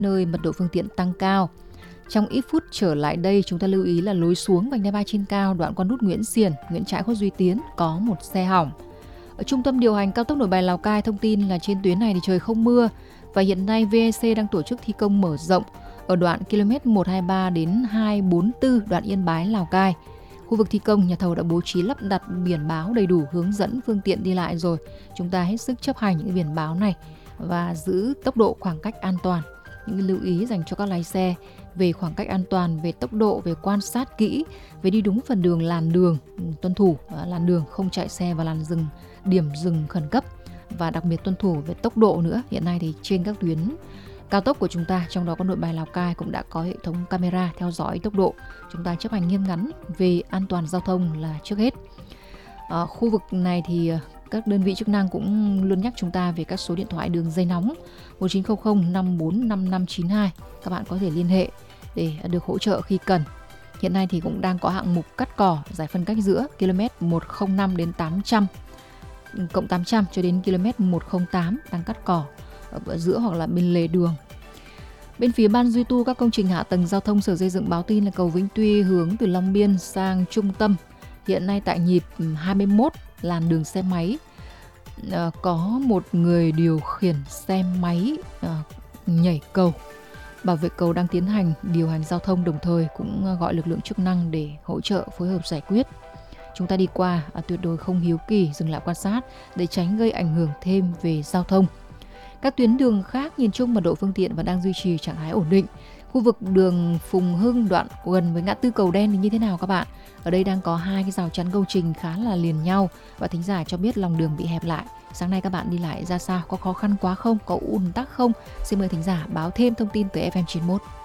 nơi mật độ phương tiện tăng cao. Trong ít phút trở lại đây, chúng ta lưu ý là lối xuống vành đai 3 trên cao đoạn qua nút Nguyễn Xiển, Nguyễn Trãi, Khuất Duy Tiến có một xe hỏng. Ở Trung tâm điều hành cao tốc Nội Bài Lào Cai thông tin là trên tuyến này thì trời không mưa và hiện nay VEC đang tổ chức thi công mở rộng ở đoạn km 123 đến 244 đoạn Yên Bái Lào Cai. Khu vực thi công, nhà thầu đã bố trí lắp đặt biển báo đầy đủ hướng dẫn phương tiện đi lại rồi. Chúng ta hết sức chấp hành những biển báo này và giữ tốc độ, khoảng cách an toàn. Những lưu ý dành cho các lái xe về khoảng cách an toàn, về tốc độ, về quan sát kỹ, về đi đúng phần đường, làn đường, tuân thủ làn đường, không chạy xe vào làn dừng, điểm dừng khẩn cấp và đặc biệt tuân thủ về tốc độ nữa. Hiện nay thì trên các tuyến cao tốc của chúng ta, trong đó có Nội Bài Lào Cai cũng đã có hệ thống camera theo dõi tốc độ. Chúng ta chấp hành nghiêm ngắn về an toàn giao thông là trước hết. Ở khu vực này thì các đơn vị chức năng cũng luôn nhắc chúng ta về các số điện thoại đường dây nóng 1900 545592. Các bạn có thể liên hệ để được hỗ trợ khi cần. Hiện nay thì cũng đang có hạng mục cắt cỏ giải phân cách giữa km 105 đến 800 cộng 800 cho đến km 108 đang cắt cỏ ở giữa hoặc là bên lề đường. Bên phía ban duy tu các công trình hạ tầng giao thông, Sở Xây dựng báo tin là cầu Vĩnh Tuy hướng từ Long Biên sang trung tâm hiện nay tại nhịp 21 làn đường xe máy, có một người điều khiển xe máy nhảy cầu. Bảo vệ cầu đang tiến hành điều hành giao thông, đồng thời cũng gọi lực lượng chức năng để hỗ trợ phối hợp giải quyết. Chúng ta đi qua tuyệt đối không hiếu kỳ, dừng lại quan sát để tránh gây ảnh hưởng thêm về giao thông. Các tuyến đường khác nhìn chung mật độ phương tiện và đang duy trì trạng thái ổn định. Khu vực đường Phùng Hưng đoạn gần với ngã tư Cầu Đen thì như thế nào các bạn? Ở đây đang có hai cái rào chắn công trình khá là liền nhau và thính giả cho biết lòng đường bị hẹp lại. Sáng nay các bạn đi lại ra sao? Có khó khăn quá không? Có ùn tắc không? Xin mời thính giả báo thêm thông tin tới FM 91.